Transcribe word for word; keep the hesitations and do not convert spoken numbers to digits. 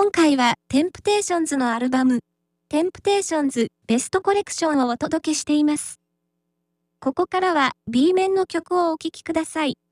今回はテンプテーションズのアルバム、テンプテーションズベストコレクションをお届けしています。ここからは B 面の曲をお聴きください。